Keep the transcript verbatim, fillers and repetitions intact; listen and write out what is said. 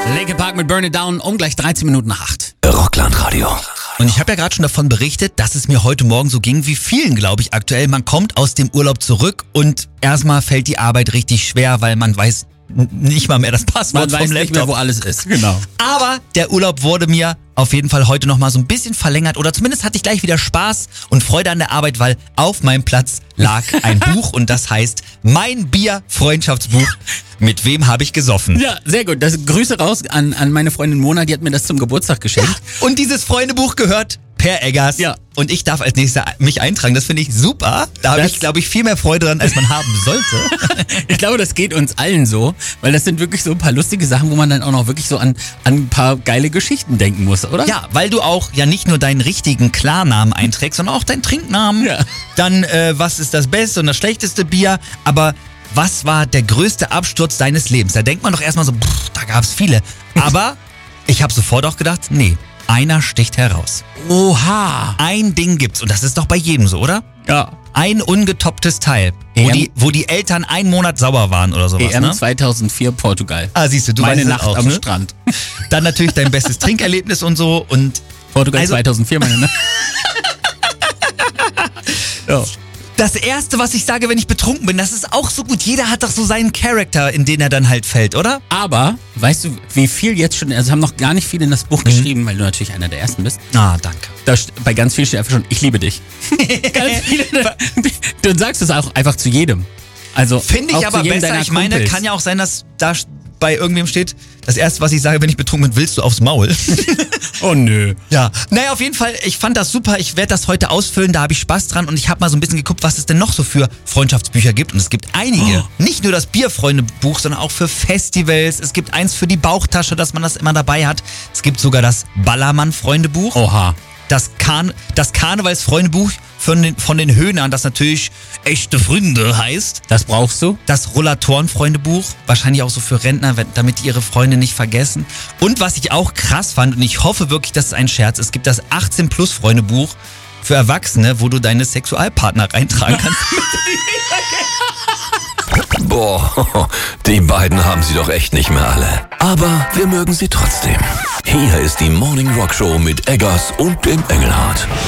Linkin Park mit Burn It Down um gleich dreizehn Minuten nach acht. Rockland-Radio. Und ich habe ja gerade schon davon berichtet, dass es mir heute Morgen so ging wie vielen, glaube ich, aktuell. Man kommt aus dem Urlaub zurück und erstmal fällt die Arbeit richtig schwer, weil man weiß nicht mal mehr das Passwort Man vom weiß Laptop. nicht mehr, wo alles ist. Genau. Aber der Urlaub wurde mir auf jeden Fall heute nochmal so ein bisschen verlängert oder zumindest hatte ich gleich wieder Spaß und Freude an der Arbeit, weil auf meinem Platz lag ein Buch und das heißt Mein Bier-Freundschaftsbuch. Mit wem habe ich gesoffen? Ja, sehr gut. Das Grüße raus an, an meine Freundin Mona, die hat mir das zum Geburtstag geschenkt. Und dieses Freundebuch gehört Per Eggers. Ja. Und ich darf als nächster mich eintragen. Das finde ich super. Da habe Das- ich, glaube ich, viel mehr Freude dran, als man haben sollte. Ich glaube, das geht uns allen so, weil das sind wirklich so ein paar lustige Sachen, wo man dann auch noch wirklich so an, an ein paar geile Geschichten denken muss, oder? Ja, weil du auch ja nicht nur deinen richtigen Klarnamen einträgst, sondern auch deinen Trinknamen. Ja. Dann, äh, was ist das beste und das schlechteste Bier. Aber was war der größte Absturz deines Lebens? Da denkt man doch erstmal so, pff, da gab es viele. Aber ich habe sofort auch gedacht, nee, einer sticht heraus. Oha. Ein Ding gibt's und das ist doch bei jedem so, oder? Ja. Ein ungetopptes Teil, wo E M? die, wo die Eltern einen Monat sauer waren oder sowas, E M ne? zweitausendvier Portugal. Ah, siehst du, du Meine weißt es Nacht auch, am ne? Strand. Dann natürlich dein bestes Trinkerlebnis und so und Portugal Also- zweitausendvier, meine Nacht. Ja. das Erste, was ich sage, wenn ich betrunken bin, das ist auch so gut. Jeder hat doch so seinen Charakter, in den er dann halt fällt, oder? Aber, weißt du, wie viel jetzt schon, also haben noch gar nicht viele in das Buch Mhm. geschrieben, weil du natürlich einer der Ersten bist. Ah, danke. Da, st- bei ganz vielen steht einfach schon, ich liebe dich. Ganz viele, du sagst es auch einfach zu jedem. Also Finde auch ich zu aber jedem besser. deiner Ich meine, Kumpels. kann ja auch sein, dass da bei irgendwem steht, das Erste, was ich sage, wenn ich betrunken bin, willst du aufs Maul. Oh nö. Ja, naja, auf jeden Fall, ich fand das super. Ich werde das heute ausfüllen, da habe ich Spaß dran. Und ich habe mal so ein bisschen geguckt, was es denn noch so für Freundschaftsbücher gibt. Und es gibt einige. Oh. Nicht nur das Bierfreunde-Buch, sondern auch für Festivals. Es gibt eins für die Bauchtasche, dass man das immer dabei hat. Es gibt sogar das Ballermann-Freundebuch. Oha. Das, Karn das Karnevals-Freundebuch von den, von den Höhnern, das natürlich echte Freunde heißt. Das brauchst du? Das Rollatoren-Freundebuch, wahrscheinlich auch so für Rentner, wenn- damit die ihre Freunde nicht vergessen. Und was ich auch krass fand, und ich hoffe wirklich, das ist ein Scherz, es gibt das achtzehn Plus Freundebuch für Erwachsene, wo du deine Sexualpartner reintragen kannst. Boah, die beiden haben sie doch echt nicht mehr alle. Aber wir mögen sie trotzdem. Hier ist die Morning Rock Show mit Eggers und dem Engelhardt.